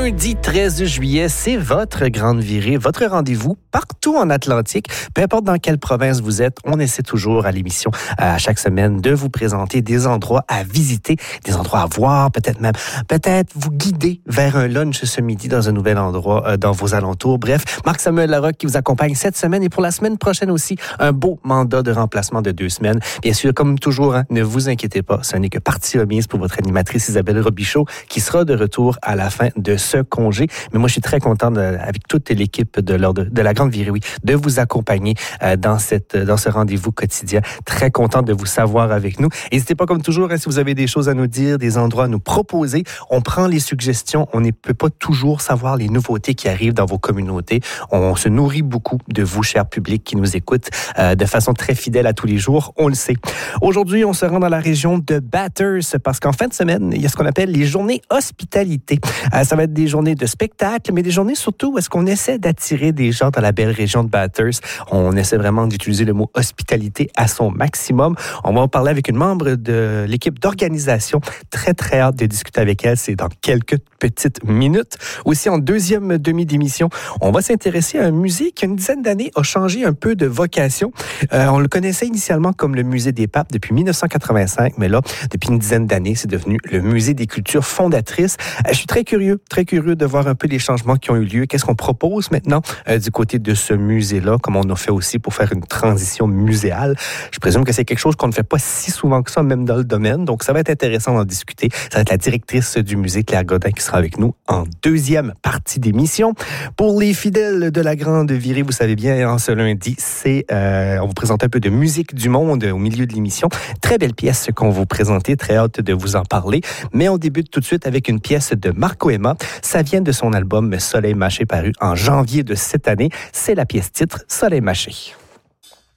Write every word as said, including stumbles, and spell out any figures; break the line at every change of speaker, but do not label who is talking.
lundi treize juillet, c'est votre grande virée, votre rendez-vous partout en Atlantique. Peu importe dans quelle province vous êtes, on essaie toujours à l'émission, à chaque semaine, de vous présenter des endroits à visiter, des endroits à voir, peut-être même, peut-être vous guider vers un lunch ce midi dans un nouvel endroit euh, dans vos alentours. Bref, Marc-Samuel Larocque qui vous accompagne cette semaine et pour la semaine prochaine aussi, un beau mandat de remplacement de deux semaines. Bien sûr, comme toujours, hein, ne vous inquiétez pas, ce n'est que partie remise pour votre animatrice Isabelle Robichaud qui sera de retour à la fin de ce congé. Mais moi, je suis très content de, avec toute l'équipe de, de, de la Grande Virée, oui, de vous accompagner euh, dans, cette, dans ce rendez-vous quotidien. Très content de vous savoir avec nous. N'hésitez pas, comme toujours, hein, si vous avez des choses à nous dire, des endroits à nous proposer, on prend les suggestions. On ne peut pas toujours savoir les nouveautés qui arrivent dans vos communautés. On se nourrit beaucoup de vous, chers publics, qui nous écoutent euh, de façon très fidèle à tous les jours. On le sait. Aujourd'hui, on se rend dans la région de Bathurst parce qu'en fin de semaine, il y a ce qu'on appelle les journées hospitalité. Euh, ça va être des journées de spectacle, mais des journées surtout où est-ce qu'on essaie d'attirer des gens dans la belle région de Bathurst. On essaie vraiment d'utiliser le mot hospitalité à son maximum. On va en parler avec une membre de l'équipe d'organisation. Très, très hâte de discuter avec elle. C'est dans quelques petites minutes. Aussi, en deuxième demi d'émission, on va s'intéresser à un musée qui, une dizaine d'années, a changé un peu de vocation. Euh, on le connaissait initialement comme le Musée des Papes depuis dix-neuf cent quatre-vingt-cinq, mais là, depuis une dizaine d'années, c'est devenu le Musée des cultures fondatrices. Euh, je suis très curieux, très curieux de voir un peu les changements qui ont eu lieu. Qu'est-ce qu'on propose maintenant euh, du côté de ce musée-là, comme on a fait aussi pour faire une transition muséale. Je présume que c'est quelque chose qu'on ne fait pas si souvent que ça, même dans le domaine. Donc, ça va être intéressant d'en discuter. Ça va être la directrice du musée, Claire Godin, qui sera avec nous en deuxième partie d'émission. Pour les fidèles de la Grande Virée, vous savez bien, en ce lundi, c'est euh, on vous présente un peu de musique du monde au milieu de l'émission. Très belle pièce qu'on va vous présenter, très hâte de vous en parler. Mais on débute tout de suite avec une pièce de Marco Emma. Ça vient de son album Soleil Mâché paru en janvier de cette année. C'est la pièce titre Soleil Mâché.